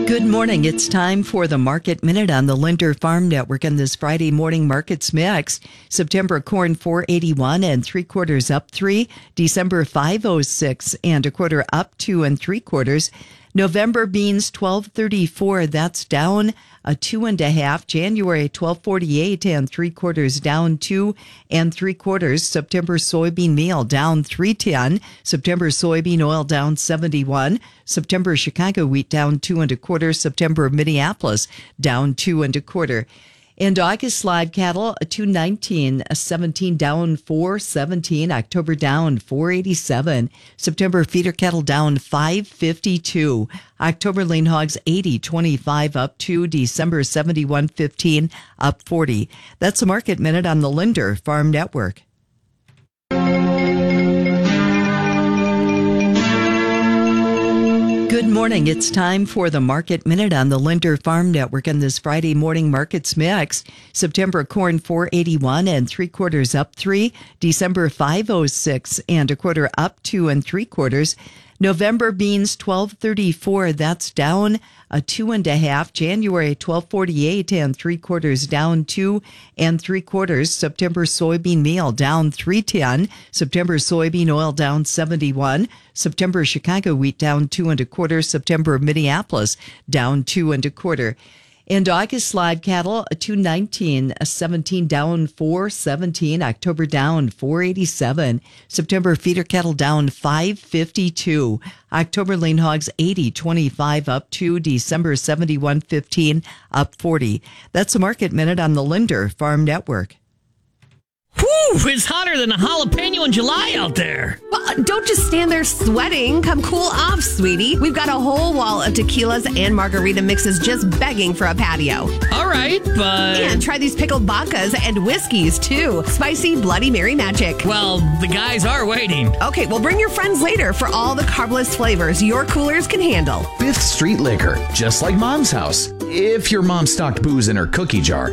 Good morning. It's time for the Market Minute on the Linder Farm Network and this Friday morning markets mix. September corn 481 and 3/4 up 3. December 506 and 1/4 up 2 3/4. November beans 1234. That's down a 2 1/2. January 1248 and 3/4 down 2 3/4. September soybean meal down 310. September soybean oil down 71. September Chicago wheat down 2 1/4. September Minneapolis down 2 1/4. And August live cattle, a 219, a 17 down 417, October down 487, September feeder cattle down 552, October lean hogs 80, 25 up 2, December 71, 15 up 40. That's a Market Minute on the Linder Farm Network. Good morning. It's time for the Market Minute on the Linder Farm Network and this Friday morning markets mix. September corn 481 and 3/4 up 3. December 506 and 1/4 up 2 3/4. November beans 1234. That's down a 2 1/2. January 1248 and 3/4 down 2 3/4. September soybean meal down 310. September soybean oil down 71. September Chicago wheat down 2 1/4. September Minneapolis down 2 1/4. And August live cattle, a 219, a 17 down 417, October down 487, September feeder cattle down 552, October lean hogs 80, 25 up 2, December 71, 15 up 40. That's a Market Minute on the Linder Farm Network. Whew, it's hotter than a jalapeno in July out there. Well, don't just stand there sweating. Come cool off, sweetie. We've got a whole wall of tequilas and margarita mixes just begging for a patio. All right, but... And try these pickled vodkas and whiskeys, too. Spicy Bloody Mary magic. Well, the guys are waiting. Okay, well, bring your friends later for all the carbless flavors your coolers can handle. 5th Street Liquor, just like Mom's house. If your mom stocked booze in her cookie jar.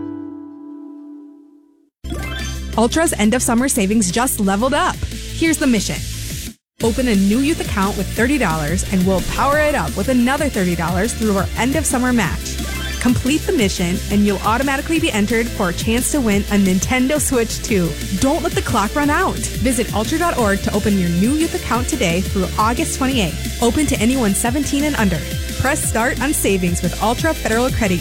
Ultra's end of summer savings just leveled up. Here's the mission. Open a new youth account with $30 and we'll power it up with another $30 through our end of summer match. Complete the mission and you'll automatically be entered for a chance to win a Nintendo Switch 2. Don't let the clock run out. Visit ultra.org to open your new youth account today through August 28th. Open to anyone 17 and under. Press start on savings with Ultra Federal Credit